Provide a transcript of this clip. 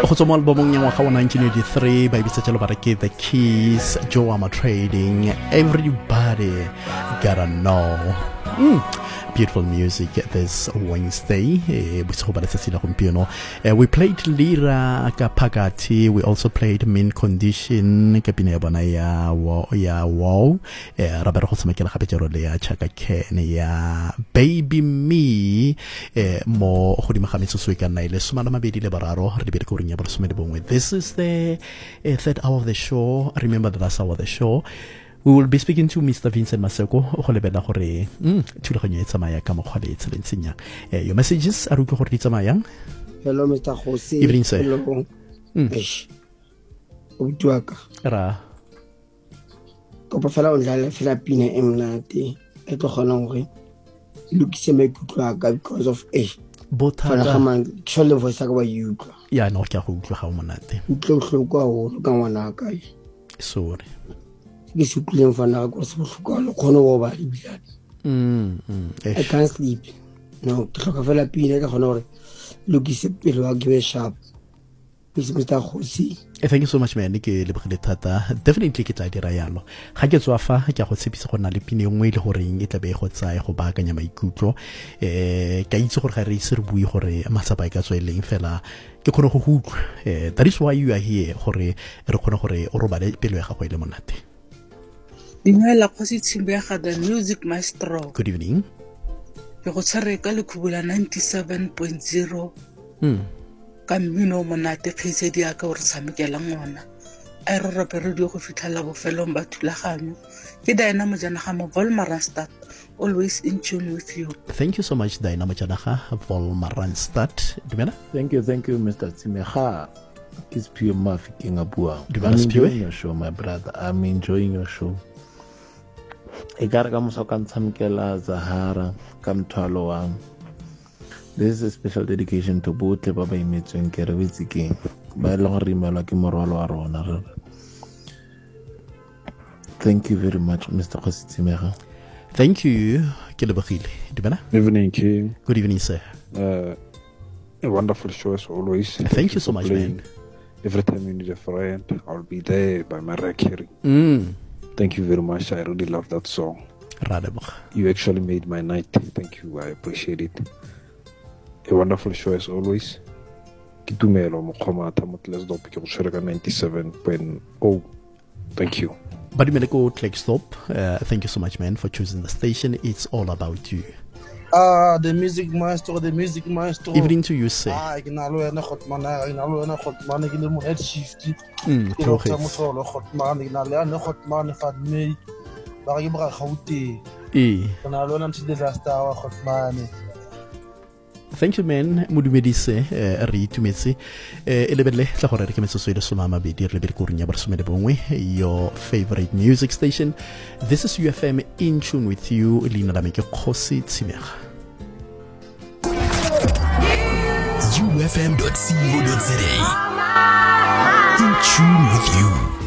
go tswa mo albumong ya ngwaga wa 1983 ba ibitsa jalo ba re ke The Keys, Joe Armour Trading, Everybody Gotta Know. Beautiful music this Wednesday. We played Lira Kapagati. We also played Min Condition. Kapine bona ya wow. Rabero Hosamakela Habejaro Lea Chaka Ken ya Baby Me. Mo Hodimahamitsu Suika Naile Sumanama Bedi Lebararo. Ribirikuria Brosmedbong. This is the third hour of the show. Remember the last hour of the show. We will be speaking to Mr. Vincent Maseko. Your messages are hello, Mr. Jose. Evening, sir. Hello. Ra. Kopa fela o dlala fela pina e mnate e tlo gona gore lokise maikutlo aka because of Botha ga mang tshole voice ka ba yutla ya no ke go utlwa ga o monate utlo hloko a ho ka ngwana ka sorry ke se tleng fana go se bohloko lo khona go ba dibilane I can't sleep no ke hloka fela pina ka gona gore lokise pelo wa give sharp. Mr. Jose. Thank you so much, man. Ke lebogile thata. Definitely ke tla dira yalo. Ga ke tswa fa ke go tshepisa go na le pine nngwe le gore e tla be go tsaya go baakanya maikutlo. Ka itse gore ga re se re bui gore matsapa ka tsweleng fela ke khone go utlwa. That is why you are here gore re khone gore o robale pelo ya gago ile monate. Dimela khosi tshimbe ga the music maestro. Good evening. Ke go tshare ka lekubula 97.0. Ka mmino monate kgetsedi ya ka o re tshamekela ngwana a re rapere di go fitlhela bofelong ba thulaganyo ke Diana Mojanaga mo Volmaranstad, always in tune with you. Thank you so much, Diana Mojanaga, Volmaranstad. Dumela. Thank you, Mr. Tsimeha. It's pure Mafi King Abua. I'm enjoying your show, my brother. I'm enjoying your show. Ekare ka moso ka ntsamkela Zahara ka mthwalo wang. This is a special dedication to both ba ba imetsweng ke re witse ke ba le go rimelwa ke morwalo wa rona. Thank you very much, Mr. Khositsimega. Thank you. Ke lebogile. Dumela. Evening, King. Good evening, sir. A wonderful show as always. Thank you so much, man. Every time you need a friend, I'll be there by Mariah Carey. Thank you very much. I really love that song. You actually made my night. Thank you. I appreciate it. A wonderful show as always. Kitumelo Mokhomata Motles Dop 97.0. Thank you. Buddy Meleko Kleckstop, thank you so much, man, for choosing the station. It's all about you. The music maestro. Evening to you, sir. Thank you, man. Mudumedise re itumetse elebele tla gore re ke metso ile somama be di re be ko rnya ba somele bongwe your favorite music station. This is UFM in tune with you. Lina la me ke Khosi Tsimega. UFM.co.za in tune with you.